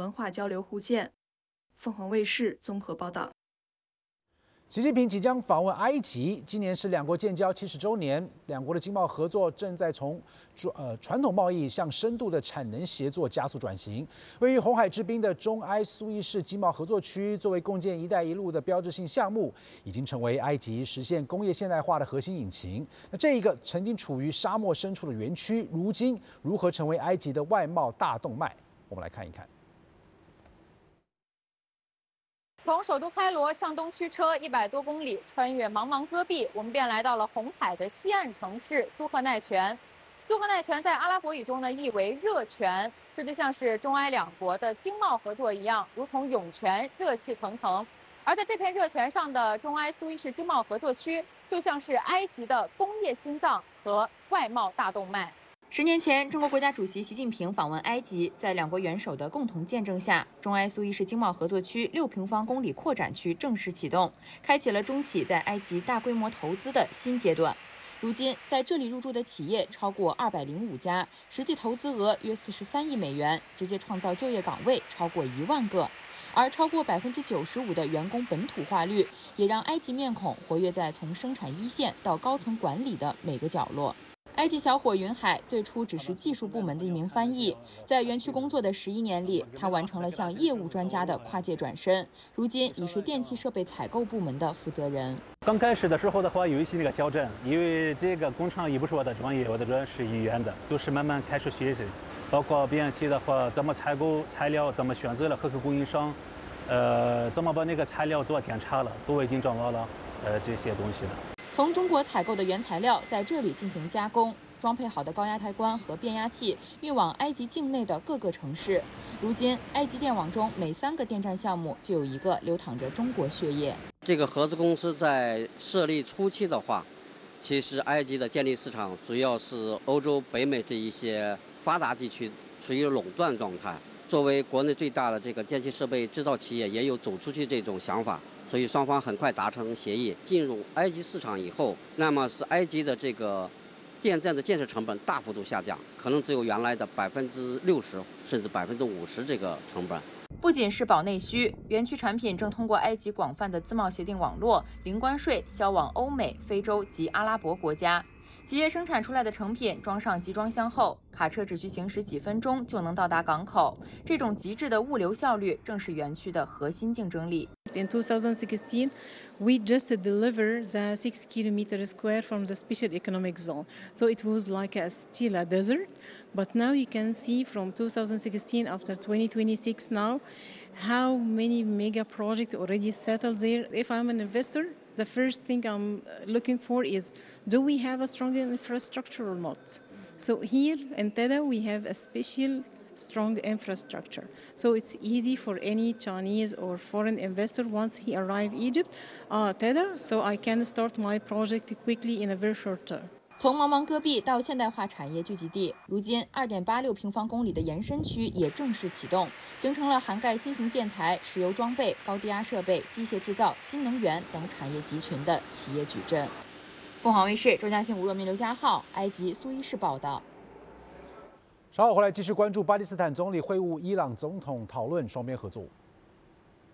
文化交流互鉴。凤凰卫视综合报道。 习近平即将访问埃及，今年是两国建交70周年，两国的经贸合作正在从传统贸易向深度的产能协作加速转型。位于红海之滨的中埃苏伊士经贸合作区，作为共建“一带一路”的标志性项目，已经成为埃及实现工业现代化的核心引擎。那这一个曾经处于沙漠深处的园区，如今如何成为埃及的外贸大动脉？我们来看一看。 从首都开罗向东驱车100多公里，穿越茫茫戈壁，我们便来到了红海的西岸城市苏赫奈泉。苏赫奈泉在阿拉伯语中呢意为热泉，这就像是中埃两国的经贸合作一样，如同涌泉，热气腾腾。而在这片热泉上的中埃苏伊士经贸合作区，就像是埃及的工业心脏和外贸大动脉。 10年前，中国国家主席习近平访问埃及，在两国元首的共同见证下，中埃苏伊士经贸合作区6平方公里扩展区正式启动，开启了中企在埃及大规模投资的新阶段。如今，在这里入驻的企业超过205家，实际投资额约43亿美元，直接创造就业岗位超过1万个。 而超过95%的员工本土化率，也让埃及面孔活跃在从生产一线到高层管理的每个角落。 埃及小伙云海最初只是技术部门的一名翻译，在园区工作的11年里，他完成了向业务专家的跨界转身，如今已是电气设备采购部门的负责人。 刚开始的时候的话，有一些挑战，因为这个工厂也不是我的专业，我的专业是语言的，都是慢慢开始学习，包括变期的话，怎么采购材料，怎么选择了合格供应商，怎么把那个材料做检查了，都已经掌握了这些东西了。 从中国采购的原材料在这里进行加工，装配好的高压抬棺和变压器运往埃及境内的各个城市。如今，埃及电网中每3个电站项目就有1个流淌着中国血液。 这个合资公司在设立初期的话，其实埃及的建立市场主要是欧洲、北美这一些发达地区处于垄断状态。作为国内最大的这个电气设备制造企业，也有走出去这种想法。 所以双方很快达成协议，进入埃及市场以后，那么是埃及的这个电站的建设成本大幅度下降，可能只有原来的60%甚至50%这个成本。 不仅是保内需，园区产品正通过埃及广泛的自贸协定网络，零关税销往欧美、非洲及阿拉伯国家。 企业生产出来的成品装上集装箱后，卡车只需行驶几分钟就能到达港口。这种极致的物流效率，正是园区的核心竞争力。 In 2016, we just delivered the 6 kilometers square from the special economic zone. So it was like still a desert. But now you can see from 2016 after 2026 now, how many mega projects already settled there. If I'm an investor, the first thing I'm looking for is, do we have a strong infrastructure or not? So here in Teda, we have a special strong infrastructure. So it's easy for any Chinese or foreign investor once he arrive Egypt, Teda, so I can start my project quickly in a very short term. 从茫茫戈壁到现代化产业聚集地，如今2.86平方公里的延伸区也正式启动，形成了涵盖新型建材、石油装备、高低压设备、机械制造、新能源等产业集群的企业矩阵。凤凰卫视周嘉欣、吴若明、刘家浩，埃及苏伊士报道。 稍后回来继续关注巴基斯坦总理会晤伊朗总统，讨论双边合作。